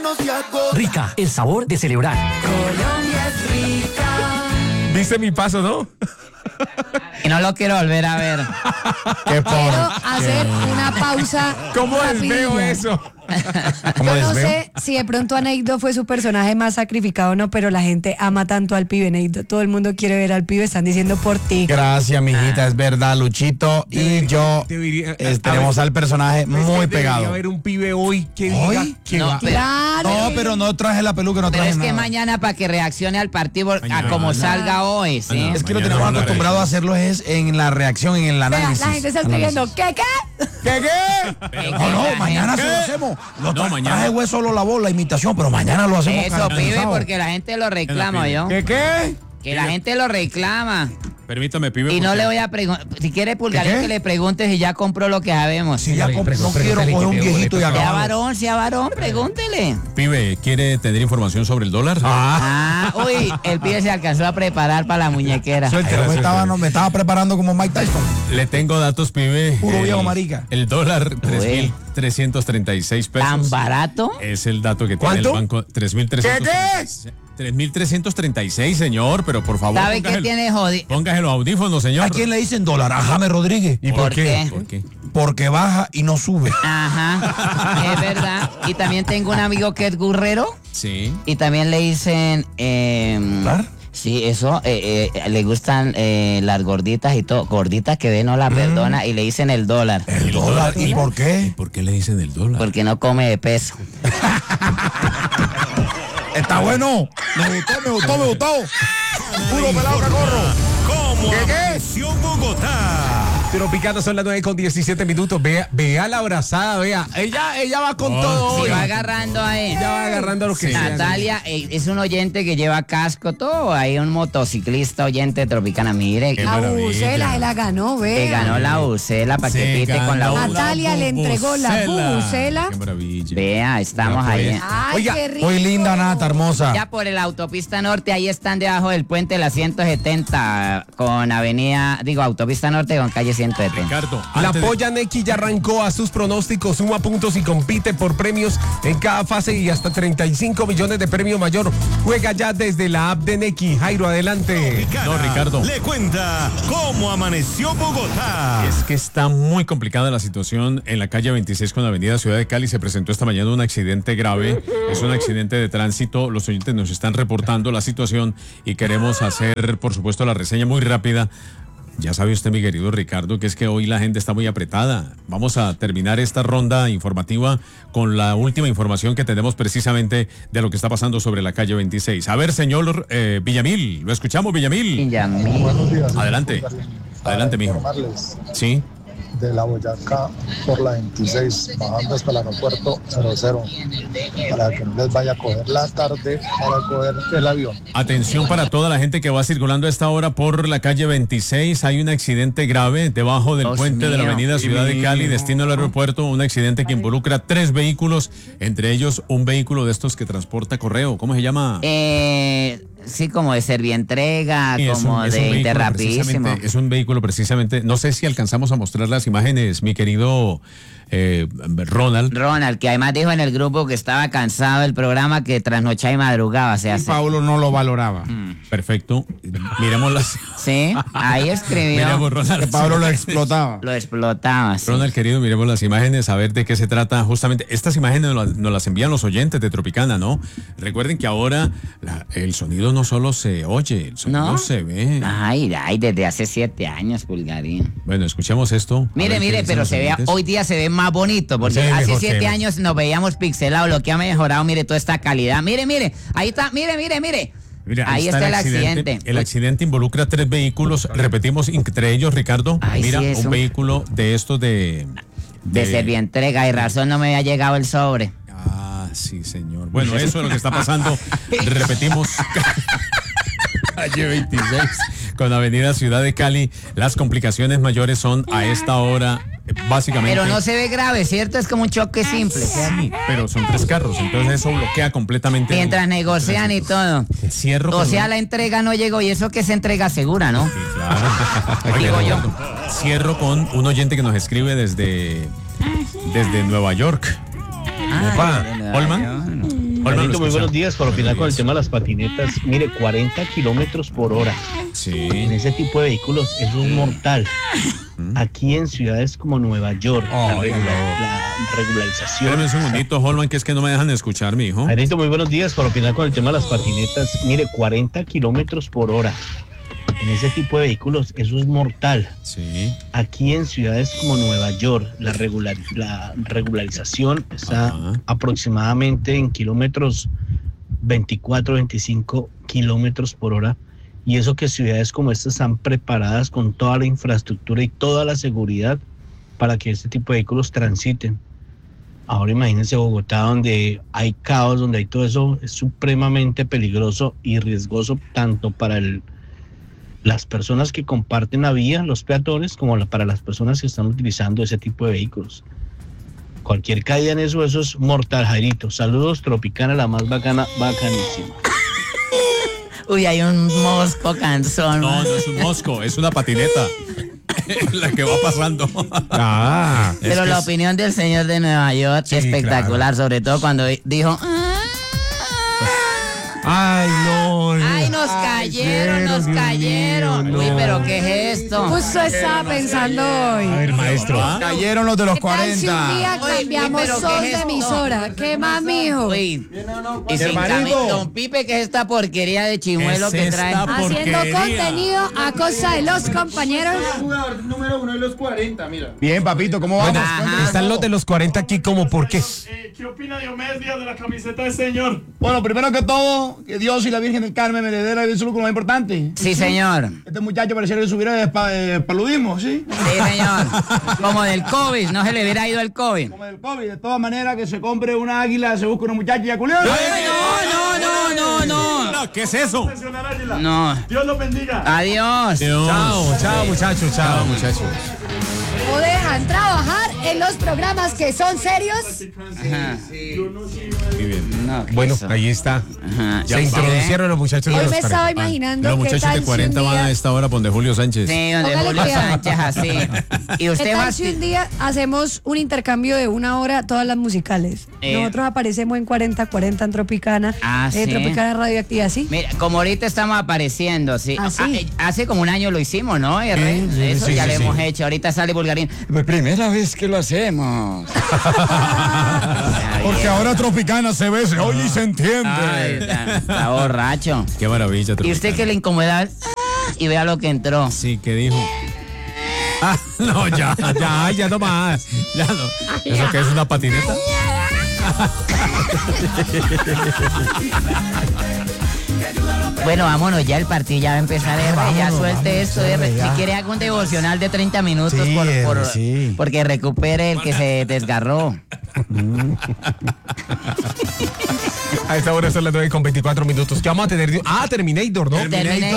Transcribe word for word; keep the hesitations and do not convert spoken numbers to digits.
no se agota. Rica, el sabor de celebrar. Colombia es rica. ¿Viste mi paso, no? Y no lo quiero volver a ver. Qué Quiero hacer una pausa. ¿Cómo rapidilla. desveo eso? ¿Cómo Yo no desveo? sé si de pronto a Neido fue su personaje más sacrificado o no, pero la gente ama tanto al pibe, Neido. Todo el mundo quiere ver al pibe, están diciendo por ti. Gracias, mijita, es verdad, Luchito. Y yo Debería- eh, tenemos a ver, al personaje Es que muy debería pegado. haber un pibe hoy que ¿Hoy? diga que No, va. pero- Claro. No, pero no traje la peluca, no Pero traje es que nada. mañana para que reaccione al partido a Mañana. como salga hoy, ¿sí? Mañana. Es que lo Mañana tenemos vamos a acostumbrado a hacerlo es en la reacción, en el Vea, análisis. la gente está escribiendo, ¿qué, qué? ¿Qué, qué? No, no, mañana se lo hacemos. Lo No, tra- mañana. traje güey solo la voz, la imitación, pero mañana lo hacemos Eso, carnalizado. pibe, porque la gente lo reclama, pibe. yo. ¿Qué, qué? Que la gente lo reclama. Permítame, pibe. Y no porque- le voy a preguntar. Si quiere, Pulgarín, ¿Qué? que le pregunte si ya compró lo que sabemos. Si ya Pre- comp- pre- no pre- quiero pre- coger un pre- viejito y pre- Sea acabar. varón, sea varón, pregúntele. Pibe, ¿quiere tener información sobre el dólar? Ah, uy, el pibe se alcanzó a preparar para la muñequera. Ay, yo me, estaba, no, me estaba preparando como Mike Tyson. Le tengo datos, pibe. Puro El- viejo marica. El dólar, tres mil trescientos treinta y seis pesos. ¿Tan barato? Es el dato que tiene ¿Cuánto? el banco. tres mil trescientos treinta y seis. tres mil trescientos treinta y seis, señor, pero por favor. ¿Sabe qué póngase- tiene jodido? Póngase los audífonos, señor. ¿A quién le dicen dólar? A James Rodríguez. ¿Y ¿Por por qué? qué? ¿Por qué? Porque baja y no sube. Ajá, es verdad. Y también tengo un amigo que es gurrero Sí. y también le dicen... Eh, ¿Dólar? Sí, eso, eh, eh, le gustan eh, las gorditas y todo. Gorditas que ve no la perdona y le dicen el dólar. El dólar. ¿Y por qué? ¿Por qué le dicen el dólar? Porque no come de peso. Está bueno. Me gustó, me gustó, me gustó. Puro pelado que corro. Como ¿Qué, qué? amaneció Bogotá. Tropicana, son las nueve con diecisiete minutos. Vea, vea la abrazada, vea. Ella, ella va con Oh, todo Se hoy. va agarrando ahí. Ella va agarrando a los que sean. Natalia eh, es un oyente que lleva casco, todo. Hay un motociclista oyente de Tropicana. Mire, Qué La maravilla. bubucela, él la ganó, que ve. ganó la bucela para que Se pite con la ganó bucela. Natalia le entregó la bubucela. Qué maravilla. Vea, estamos Ya, pues. ahí. Ay, Oiga, qué rico. Muy linda, Nata, hermosa. Ya por el autopista norte, ahí están debajo del puente de la ciento setenta con avenida, digo, autopista norte con calle ciento setenta. Ricardo, La antes de- polla Neki ya arrancó a sus pronósticos, suma puntos y compite por premios en cada fase y hasta treinta y cinco millones de premio mayor. Juega ya desde la app de Neki. Jairo, adelante. Tropicana No, Ricardo. le cuenta cómo amaneció Bogotá. Es que está muy complicada la situación en la calle veintiséis con la avenida Ciudad de Cali. Se presentó esta mañana un accidente grave. Es un accidente de tránsito. Los oyentes nos están reportando la situación y queremos hacer, por supuesto, la reseña muy rápida. Ya sabe usted, mi querido Ricardo, que es que hoy la gente está muy apretada. Vamos a terminar esta ronda informativa con la última información que tenemos precisamente de lo que está pasando sobre la calle veintiséis. A ver, señor eh, Villamil, lo escuchamos, Villamil. Villamil. Buenos días. Adelante. Adelante, Para mijo. informarles Sí. de la Boyacá por la veintiséis, bajando hasta el aeropuerto cero cero, para que no les vaya a coger la tarde para coger el avión. Atención para toda la gente que va circulando a esta hora por la calle veintiséis. Hay un accidente grave debajo del Dios puente de la mío. avenida Ciudad de Cali, destino al aeropuerto. Un accidente que involucra tres vehículos, entre ellos un vehículo de estos que transporta correo. ¿Cómo se llama? Eh, sí, como de servientrega, Sí, es como un- es un de vehículo interrapidísimo. precisamente- Es un vehículo precisamente. No sé si alcanzamos a mostrar las imágenes, mi querido eh, Ronald. Ronald, que además dijo en el grupo que estaba cansado del programa, que trasnochaba y madrugaba, se Y hace. Paulo no lo valoraba. Perfecto. Miremos las. Sí, ahí escribió. Miremos, Ronald. Que Pablo lo explotaba. Lo explotaba. sí. Ronald, querido, miremos las imágenes, a ver de qué se trata. Justamente, estas imágenes nos las, nos las envían los oyentes de Tropicana, ¿no? Recuerden que ahora la- el sonido no solo se oye, el sonido ¿No? se ve. Ay, ay, desde hace siete años, Pulgarín. Bueno, escuchemos esto. A Mire, ver qué mire, dicen pero los se ve, oyentes. hoy día se ve más bonito, porque Sí, hace mejor siete que- años nos veíamos pixelados, lo que ha mejorado, mire, toda esta calidad. Mire, mire, ahí está, mire, mire, mire. Mira, ahí está, el accidente. El accidente involucra tres vehículos, repetimos, entre ellos, Ricardo, Ay, mira, sí, es un un- vehículo de estos de... De servientrega y razón no me había llegado el sobre. Ah, sí, señor. Bueno, eso es lo que está pasando. Repetimos. Calle veintiséis con Avenida Ciudad de Cali. Las complicaciones mayores son a esta hora, eh, básicamente. Pero no se ve grave, ¿cierto? Es como un choque simple. Sí, pero son tres carros, entonces eso bloquea completamente. Mientras el- negocian y todo. Cierro O con sea, un- la entrega no llegó y eso que se entrega segura, ¿no? Sí, claro. Digo yo. Cierro con un oyente que nos escribe desde, desde Nueva York. Ah, Opa, de Nueva Holman. York. Carlito, muy buenos días. Para opinar con el tema de las patinetas, mire, cuarenta kilómetros por hora. Sí. En ese tipo de vehículos, eso es mortal. Aquí en ciudades como Nueva York, Oh, la, regula- no. la regularización. Espérame un segundito, Holman, que es que no me dejan escuchar, mi hijo. Carlito, muy buenos días. Para opinar con el tema de las patinetas, mire, cuarenta kilómetros por hora. En ese tipo de vehículos, eso es mortal. Sí. Aquí en ciudades como Nueva York, la, regular, la regularización está Ajá. aproximadamente en kilómetros veinticuatro, veinticinco kilómetros por hora. Y eso que ciudades como estas están preparadas con toda la infraestructura y toda la seguridad para que este tipo de vehículos transiten. Ahora imagínense Bogotá, donde hay caos, donde hay todo eso, es supremamente peligroso y riesgoso tanto para el las personas que comparten la vía, los peatones, como la, para las personas que están utilizando ese tipo de vehículos. Cualquier caída en eso, eso es mortal, Jairito. Saludos, Tropicana, la más bacana, bacanísima. Uy, hay un mosco cansón. No, no es un mosco, es una patineta. La que va pasando. Ah, Es Pero que la es- opinión del señor de Nueva York, Sí, espectacular, sobre todo cuando dijo, ay, no. ay, nos cayeron, nos Dios cayeron. mío, Uy, no. pero ¿qué es esto? Justo estaba pensando hoy. A ver, maestro. Cayeron los de los ¿Qué tal si un cuarenta. día Oye, cambiamos pero ¿qué sos es de esto? emisora? ¿Qué más, mijo? Uy, y sin Hermanito. cami- Don Pipe, ¿qué es esta porquería de chimuelo Es que esta trae? por- Haciendo porquería. contenido a costa de los compañeros. Jugador número uno de los cuarenta, mira. Bien, papito, ¿cómo vamos? Ajá. Cuéntanos Están todo. los de los cuarenta aquí como por qué. Eh, ¿Qué opina Diomedes Díaz de la camiseta del señor? Bueno, primero que todo, que Dios y la Virgen del Carmen me le dé la vida lo más importante. Sí, señor. Este muchacho pareciera que subiera de pa- eh, paludismo, ¿sí? Sí, señor. Como del COVID, no se le hubiera ido el COVID. Como del COVID. De todas maneras, que se compre una águila, se busque una muchacha y ya culió. No, no, no, no, no. No, ¿qué es eso? Nacional Águila. No. Dios los bendiga. Adiós. Chao, chao, muchachos, chao. Chao, muchachos. O dejan trabajar en los programas que son serios. Ajá. Muy bien. No, ¿qué Bueno, es eso? ahí está. Ajá. Se ¿Sí introducieron los muchachos de Hoy los me estaba cuarenta. imaginando Los qué muchachos tal de si cuarenta un van a día, esta hora donde Julio Sánchez. Sí, donde Póngale Julio cuidado. Sánchez así. Y ¿qué usted tal va si un día hacemos un intercambio de una hora todas las musicales? Eh. Nosotros aparecemos en cuarenta cuarenta en Tropicana. Ah, eh, sí. Tropicana Radioactiva, ¿sí? Mira, como ahorita estamos apareciendo, sí. ¿Ah, sí? Ah, eh, hace como un año lo hicimos, ¿no, R? Sí, sí, Eso sí, ya sí, lo sí. hemos hecho. Ahorita sale Bulgarín. Pues primera vez que lo hacemos. Porque ahora Tropicana se ve, se oye y se entiende. Ay, está, está borracho. Qué maravilla. Y usted que le incomoda y vea lo que entró. Sí, ¿qué dijo? Ah, no, ya, ya, ya no más. Ya no. ¿Eso qué es una patineta? Bueno, vámonos ya, el partido ya va a empezar, R. Ya Vámonos, suelte vámonos, esto, R. R, ya. Si quiere, haga un devocional de treinta minutos Sí, por, R, por- sí. porque recupere el que se desgarró. A esta hora son las nueve con veinticuatro minutos. ¿Qué vamos a tener? Ah, Terminator, ¿no? Terminator.